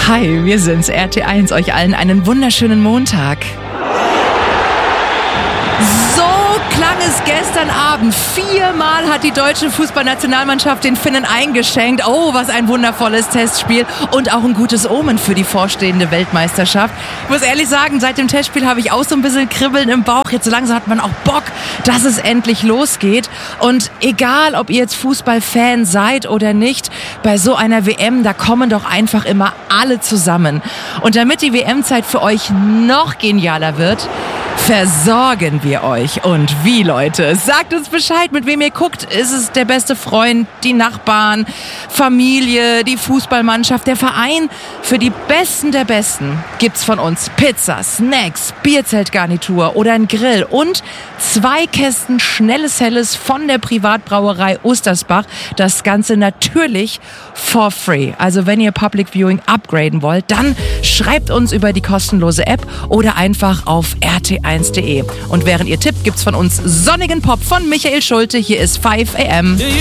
Hi, wir sind's, RT1, euch allen einen wunderschönen Montag. So klang es gestern Abend. 4-mal hat die deutsche Fußballnationalmannschaft den Finnen eingeschenkt. Oh, was ein wundervolles Testspiel und auch ein gutes Omen für die vorstehende Weltmeisterschaft. Ich muss ehrlich sagen, seit dem Testspiel habe ich auch so ein bisschen Kribbeln im Bauch. Jetzt so langsam hat man auch Bock, dass es endlich losgeht. Und egal, ob ihr jetzt Fußballfan seid oder nicht, bei so einer WM, da kommen doch einfach immer alle zusammen. Und damit die WM-Zeit für euch noch genialer wird, versorgen wir euch. Und wie, Leute? Sagt uns Bescheid, mit wem ihr guckt. Ist es der beste Freund, die Nachbarn, Familie, die Fußballmannschaft, der Verein? Für die Besten der Besten gibt's von uns Pizza, Snacks, Bierzeltgarnitur oder ein Grill und 2 Kästen schnelles Helles von der Privatbrauerei Ostersbach. Das Ganze natürlich for free. Also wenn ihr Public Viewing upgraden wollt, dann schreibt uns über die kostenlose App oder einfach auf rt1.de. Und während ihr tippt, gibt's von uns sonnigen Pop von Michael Schulte. Hier ist 5 AM.